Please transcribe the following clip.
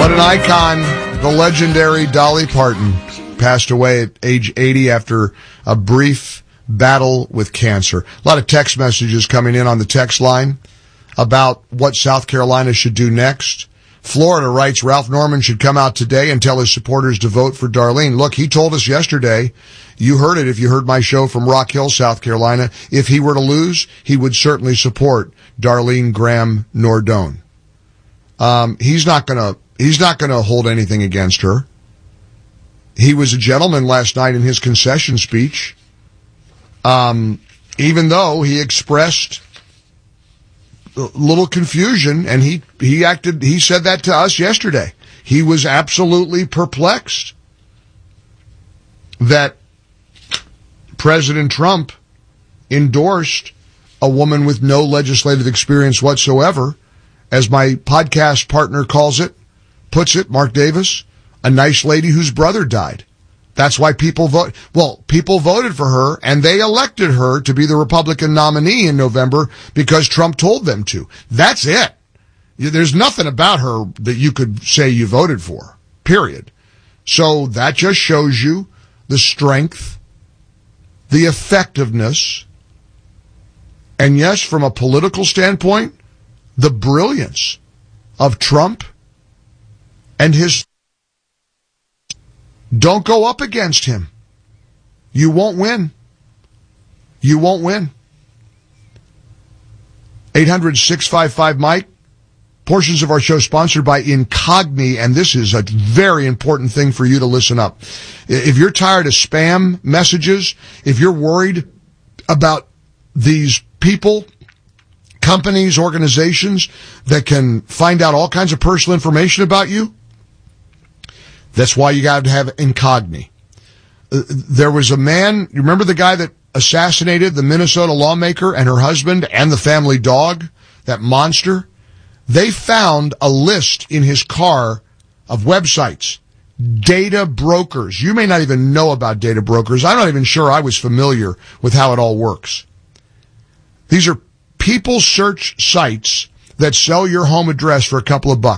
What an icon, the legendary Dolly Parton passed away at age 80 after a brief battle with cancer. A lot of text messages coming in on the text line about what South Carolina should do next. Florida writes, Ralph Norman should come out today and tell his supporters to vote for Darlene. Look, he told us yesterday, you heard it if you heard my show from Rock Hill, South Carolina, if he were to lose, he would certainly support Darlene Graham Nordone. He's not gonna hold anything against her. He was a gentleman last night in his concession speech. Even though he expressed a little confusion, and he said that to us yesterday. He was absolutely perplexed that President Trump endorsed a woman with no legislative experience whatsoever, as my podcast partner puts it, Mark Davis, a nice lady whose brother died. That's why people vote. Well, people voted for her, and they elected her to be the Republican nominee in November because Trump told them to. That's it. There's nothing about her that you could say you voted for, period. So that just shows you the strength, the effectiveness, and yes, from a political standpoint, the brilliance of Trump and his. Don't go up against him. You won't win. You won't win. 800-655-MIKE. Portions of our show sponsored by Incogni, and this is a very important thing for you to listen up. If you're tired of spam messages, if you're worried about these people, companies, organizations that can find out all kinds of personal information about you, that's why you got to have Incogni. There was a man, you remember the guy that assassinated the Minnesota lawmaker and her husband and the family dog, that monster? They found a list in his car of websites, data brokers. You may not even know about data brokers. I'm not even sure I was familiar with how it all works. These are people search sites that sell your home address for a couple of bucks.